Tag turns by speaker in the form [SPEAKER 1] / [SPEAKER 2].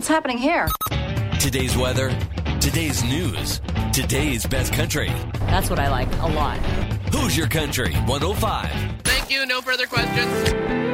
[SPEAKER 1] What's happening here?
[SPEAKER 2] Today's weather, today's news, today's best country.
[SPEAKER 3] That's what I like a lot.
[SPEAKER 2] Hoosier Country 105.
[SPEAKER 4] Thank you. No further questions.